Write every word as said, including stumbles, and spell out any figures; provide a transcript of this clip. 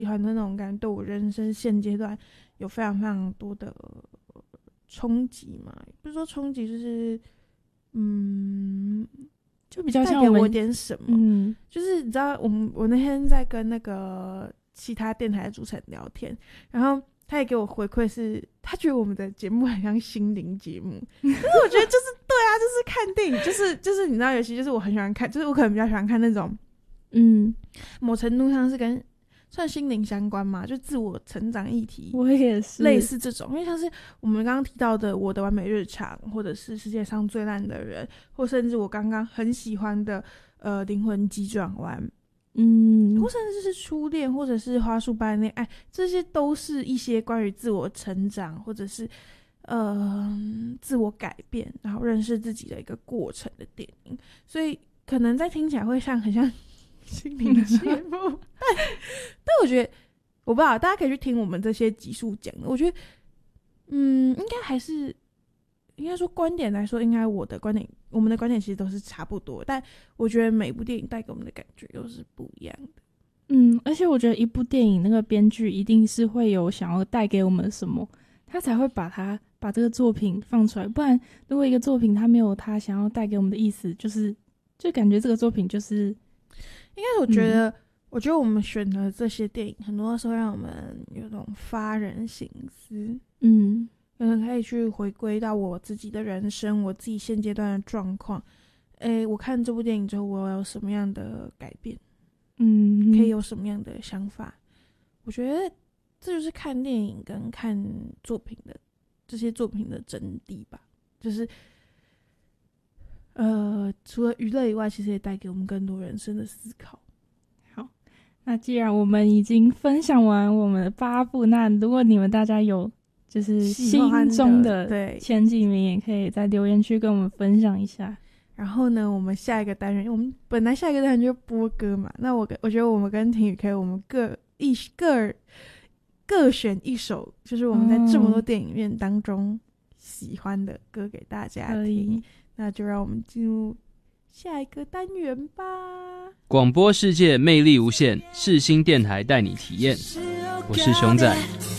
喜欢的那种感觉，对我人生现阶段有非常非常多的冲击嘛，不是说冲击，就是嗯， 就比较像带给我我们点什么。 嗯， 就是你知道，我们我那天在跟那个其他电台的主持人聊天，然后他也给我回馈是，他觉得我们的节目很像心灵节目。但是我觉得就是对啊，就是看电影，就是就是你知道，尤其就是我很喜欢看，就是我可能比较喜欢看那种， 嗯， 某程度上是跟算心灵相关嘛，就自我成长议题， 我也是类似这种。因为像是我们刚刚提到的《我的完美日常》，或者是世界上最烂的人，或甚至我刚刚很喜欢的呃灵魂急转弯， 嗯， 或甚至是初恋，或者是花束般的恋爱，这些都是一些关于自我成长，或者是呃自我改变，然后认识自己的一个过程的电影。所以可能在听起来会像很像心灵节目，但但我觉得我不知道，大家可以去听我们这些集数讲的。我觉得，嗯，应该还是应该说观点来说，应该我的观点，我们的观点其实都是差不多，但我觉得每部电影带给我们的感觉又是不一样的。 嗯，而且我觉得一部电影那个编剧一定是会有想要带给我们什么，他才会把它把这个作品放出来。不然，如果一个作品它没有他想要带给我们的意思，就是就感觉这个作品就是应该我觉得、嗯，我觉得我们选的这些电影，很多时候让我们有种发人省思。 嗯， 可能可以去回归到我自己的人生，我自己现阶段的状况。诶，我看这部电影之后，我有什么样的改变？ 嗯， 可以有什么样的想法？我觉得这就是看电影跟看作品的这些作品的真谛吧。就是呃，除了娱乐以外，其实也带给我们更多人生的思考。 好，那既然我们已经分享完我们的八部，那如果你们大家有就是心中的前几名，也可以在留言区跟我们分享一下。 然后呢，我们下一个单元，我们本来下一个单元就播歌嘛，那我我觉得我们跟婷宇可以，我们各一各各选一首，就是我们在这么多电影院当中喜欢的歌给大家听。嗯、那就让我们进入下一个单元吧。 广播世界魅力无限，世新电台带你体验。我是熊仔。